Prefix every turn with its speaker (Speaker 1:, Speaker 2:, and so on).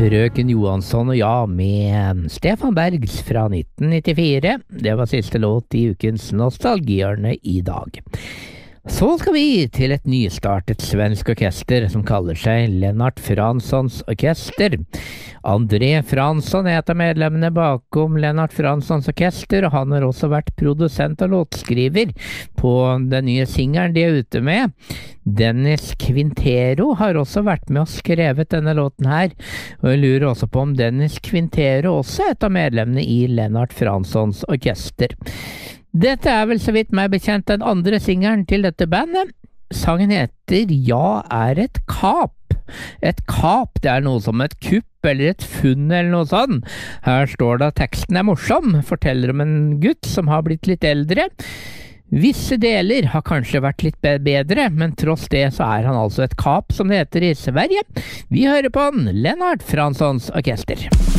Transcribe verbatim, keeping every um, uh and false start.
Speaker 1: Frøken Johansson og ja, med Stefan Bergs fra nitten nittifire. Det var siste låt i ukens Nostalgihjørne i dag. Så skal vi til et nystartet svensk orkester som kaller seg Lennart Franssons orkester. André Fransson er et av medlemmene bakom Lennart Franssons orkester, og han har også vært produsent og låtskriver på den nye singelen de er ute med. Dennis Quintero har også vært med og skrevet denne låten her, og jeg lurer også på om Dennis Quintero også er et av medlemmene i Lennart Franssons orkester. Dette er vel så vidt meg bekjent den andre singelen til dette bandet. Sangen heter Ja er et kap. Et kap, det er noe som et kupp eller et funn eller noe sånt. Her står det at teksten er morsom, forteller om en gutt som har blitt litt eldre. Visse deler har kanskje vært litt bedre, men tross det så er han altså et kap, som det heter i Sverige. Vi hører på han, Lennart Franssons orkester.